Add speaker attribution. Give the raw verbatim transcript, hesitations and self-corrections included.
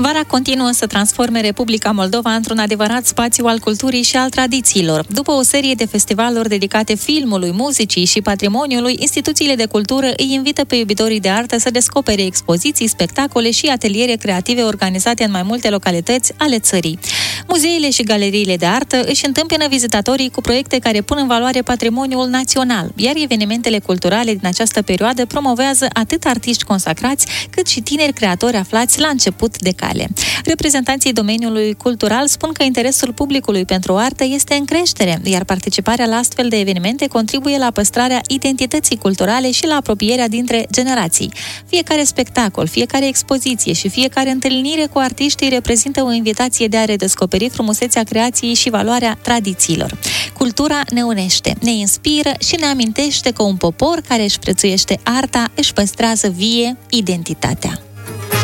Speaker 1: Vara continuă să transforme Republica Moldova într-un adevărat spațiu al culturii și al tradițiilor. După o serie de festivaluri dedicate filmului, muzicii și patrimoniului, instituțiile de cultură îi invită pe iubitorii de artă să descopere expoziții, spectacole și ateliere creative organizate în mai multe localități ale țării. Muzeele și galeriile de artă își întâmpină vizitatorii cu proiecte care pun în valoare patrimoniul național, iar evenimentele culturale din această perioadă promovează atât artiști consacrați, cât și tineri creatori aflați la început de cale. Reprezentanții domeniului cultural spun că interesul publicului pentru artă este în creștere, iar participarea la astfel de evenimente contribuie la păstrarea identității culturale și la apropierea dintre generații. Fiecare spectacol, fiecare expoziție și fiecare întâlnire cu artiștii reprezintă o invitație de a redescoperi frumusețea creației și valoarea tradițiilor. Cultura ne unește, ne inspiră și ne amintește că un popor care își prețuiește arta își păstrează vie identitatea.